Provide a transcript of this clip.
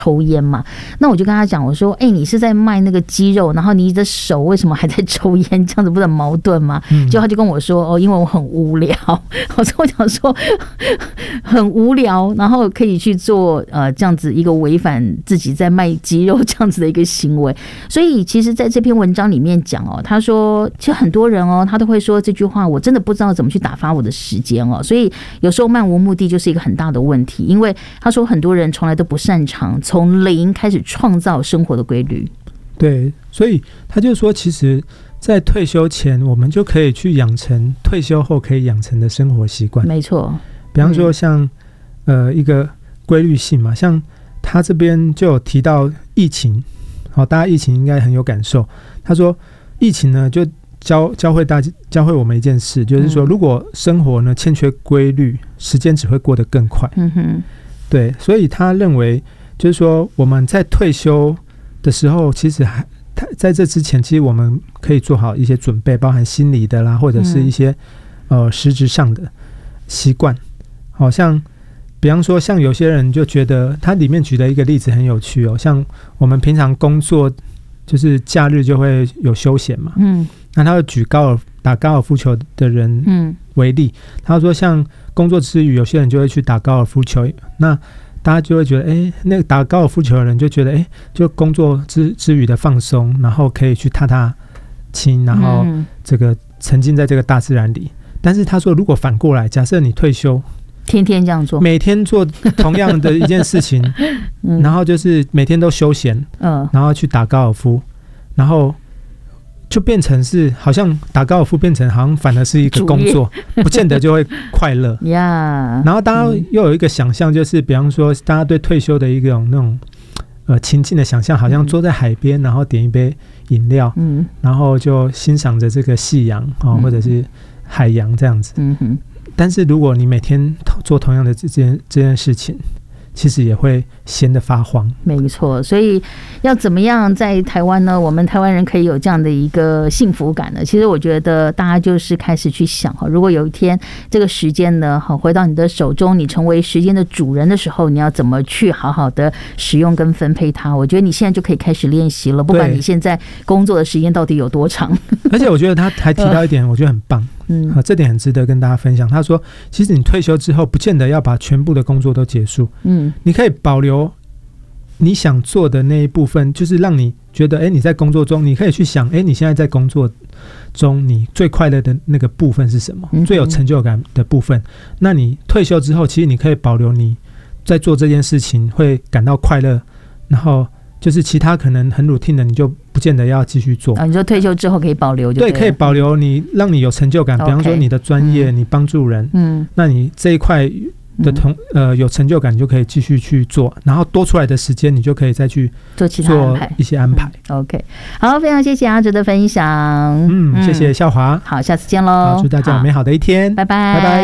抽烟嘛，那我就跟他讲，我说，你是在卖那个鸡肉，然后你的手为什么还在抽烟？这样子不是很矛盾吗？结果他就跟我说，因为我很无聊。我想说很无聊，然后可以去做这样子一个违反自己在卖鸡肉这样子的一个行为。所以其实在这篇文章里面讲他说其实很多人他都会说这句话，我真的不知道怎么去打发我的时间所以有时候漫无目的就是一个很大的问题，因为他说很多人从来都不擅长从零开始创造生活的规律。 对，所以他就说其实在退休前我们就可以去养成退休后可以养成的生活习惯。 没错， 比方说像一个规律性嘛，像他这边就有提到疫情，大家疫情应该很有感受。他说疫情呢就教会我们一件事，就是说如果生活呢欠缺规律，时间只会过得更快。对，所以他认为就是说我们在退休的时候，其实在这之前，其实我们可以做好一些准备，包含心理的啦，或者是一些实质上的习惯。好像比方说像有些人就觉得他里面举的一个例子很有趣像我们平常工作就是假日就会有休闲嘛，那他会举打高尔夫球的人为例，他说像工作之余有些人就会去打高尔夫球，那大家就会觉得那个打高尔夫球的人就觉得就工作之余的放松，然后可以去踏踏青，然后这个沉浸在这个大自然里。但是他说如果反过来，假设你退休天天这样做， 每天做同样的一件事情然后就是每天都休闲然后去打高尔夫，然后就变成是好像打高尔夫变成好像反而是一个工作，不见得就会快乐然后大家又有一个想象，就是比方说大家对退休的一种那种情境的想象，好像坐在海边然后点一杯饮料然后就欣赏着这个夕阳或者是海洋这样子但是如果你每天做同样的这件事情，其实也会闲得发慌。 没错，所以要怎么样在台湾呢？我们台湾人可以有这样的一个幸福感呢？其实我觉得大家就是开始去想如果有一天这个时间呢回到你的手中，你成为时间的主人的时候，你要怎么去好好的使用跟分配它？我觉得你现在就可以开始练习了，不管你现在工作的时间到底有多长。而且我觉得他还提到一点我觉得很棒这点很值得跟大家分享。他说其实你退休之后不见得要把全部的工作都结束你可以保留你想做的那一部分，就是让你觉得你在工作中你可以去想你现在在工作中你最快乐的那个部分是什么最有成就感的部分。那你退休之后其实你可以保留你在做这件事情会感到快乐，然后就是其他可能很 routine 的你就不见得要继续做你说退休之后可以保留就对了。 对，可以保留你让你有成就感比方说你的专业你帮助人那你这一块的有成就感你就可以继续去做，然后多出来的时间你就可以再去做其他安排一些安排 OK， 好，非常谢谢阿哲的分享谢谢校华， 好，下次见咯。 好，祝大家有美好的一天， 拜拜。 拜拜。